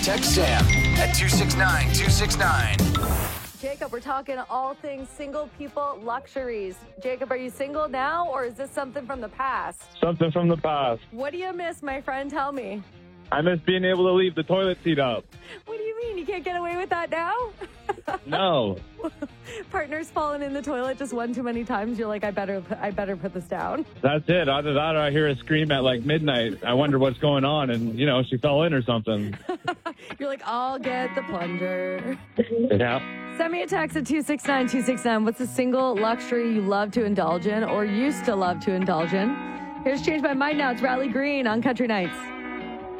Text Sam at 269-269. Jacob, we're talking all things single people luxuries. Jacob, are you single now, or is this something from the past? Something from the past. What do you miss, my friend? Tell me. I miss being able to leave the toilet seat up. What do you mean? You can't get away with that now? No. Partner's fallen in the toilet just one too many times. You're like, I better put this down. That's it. Either that or I hear a scream at like midnight. I wonder what's going on, and she fell in or something. You're like, I'll get the plunger. Yeah. Send me a text at 269-269. What's a single luxury you love to indulge in or used to love to indulge in? Here's Change My Mind Now. It's Riley Green on Country Nights.